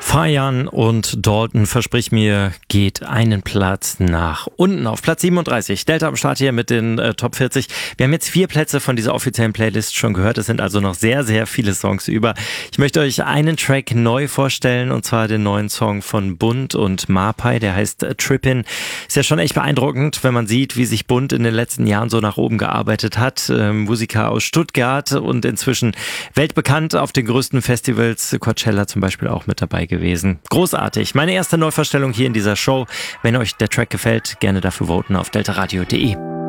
Fajan und Dalton, versprich mir, geht einen Platz nach unten. Auf Platz 37, Delta am Start hier mit den Top 40. Wir haben jetzt 4 Plätze von dieser offiziellen Playlist schon gehört. Es sind also noch sehr, sehr viele Songs über. Ich möchte euch einen Track neu vorstellen, und zwar den neuen Song von Bund und Marpai. Der heißt Trippin'. Ist ja schon echt beeindruckend, wenn man sieht, wie sich Bund in den letzten Jahren so nach oben gearbeitet hat. Musiker aus Stuttgart und inzwischen weltbekannt auf den größten Festivals, Coachella zum Beispiel, auch mit dabei gewesen. Großartig. Meine erste Neuvorstellung hier in dieser Show. Wenn euch der Track gefällt, gerne dafür voten auf deltaradio.de.